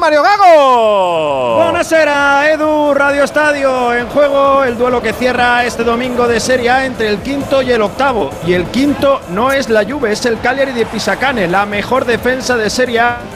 Mario Gago. Buonasera, Edu, Radio Estadio. En juego el duelo que cierra este domingo de Serie A entre el quinto y el octavo. Y el quinto no es la Juve, es el Cagliari de Pisacane, la mejor defensa de Serie A